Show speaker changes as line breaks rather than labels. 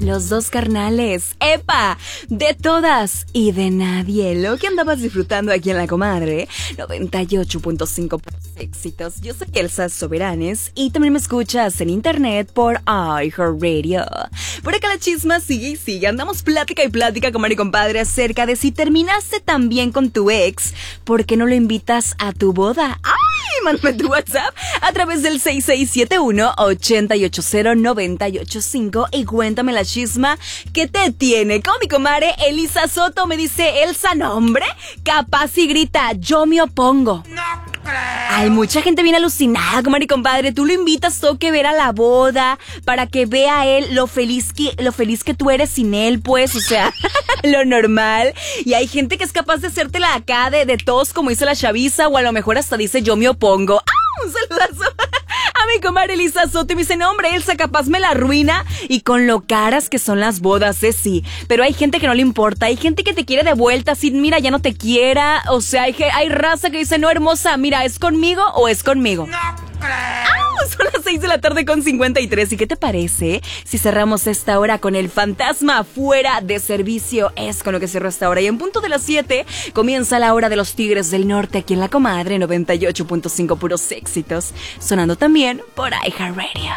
Los dos carnales, ¡epa! De todas y de nadie. Lo que andabas disfrutando aquí en La Comadre, 98.5 éxitos. Yo soy Elsa Soberanes y también me escuchas en internet por iHeartRadio. Por acá la chisma sigue y sigue. Andamos plática y plática, comadre y compadre, acerca de si terminaste tan bien con tu ex, ¿por qué no lo invitas a tu boda? ¡Ay! Mándame tu WhatsApp a través del 6671-880-985 y cuéntame la chisma que te tiene. Como mi comadre Elisa Soto me dice, Elsa, no hombre, capaz y grita, yo me opongo. No creo. Hay mucha gente bien alucinada, comadre y compadre. Tú lo invitas todo que ver a la boda para que vea él lo feliz que tú eres sin él, pues, o sea, lo normal. Y hay gente que es capaz de hacértela acá de todos, como dice la chaviza, o a lo mejor hasta dice yo me opongo. ¡Ah! Un saludazo a mi comadre Elisa Soto. Y me dice, no hombre, Elsa, capaz me la arruina. Y con lo caras que son las bodas, sí. Pero hay gente que no le importa. Hay gente que te quiere de vuelta, así, mira, ya no te quiera. O sea, hay raza que dice, no, hermosa, mira, ¿es conmigo o es conmigo? No creo. Son las 6:53. ¿Y qué te parece si cerramos esta hora con el fantasma fuera de servicio? Es con lo que cierro esta hora. Y en punto de las 7 comienza la hora de los Tigres del Norte aquí en La Comadre, 98.5 puros éxitos. Sonando también por iHeartRadio.